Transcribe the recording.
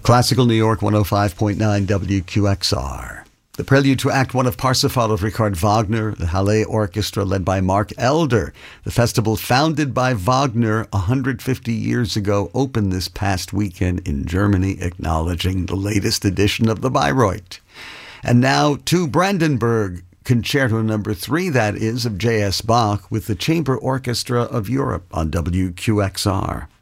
Classical New York 105.9 WQXR. The prelude to Act One of Parsifal of Richard Wagner, the Halle Orchestra led by Mark Elder. The festival founded by Wagner 150 years ago opened this past weekend in Germany, acknowledging the latest edition of the Bayreuth. And now to Brandenburg, Concerto No. 3, that is, of J.S. Bach with the Chamber Orchestra of Europe on WQXR.